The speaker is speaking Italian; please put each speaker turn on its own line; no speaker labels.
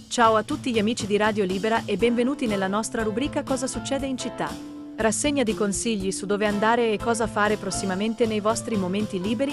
Ciao a tutti gli amici di Radio Libera e benvenuti nella nostra rubrica Cosa succede in città. Rassegna di consigli su dove andare e cosa fare prossimamente nei vostri momenti liberi